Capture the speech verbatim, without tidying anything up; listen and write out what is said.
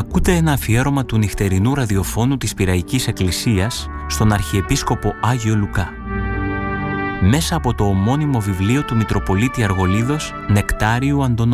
Ακούτε ένα αφιέρωμα του νυχτερινού ραδιοφώνου της Πειραϊκής Εκκλησίας στον Αρχιεπίσκοπο Άγιο Λουκά. Μέσα από το ομώνυμο βιβλίο του Μητροπολίτη Αργολίδος Νεκτάριου Αντωνόπουλου.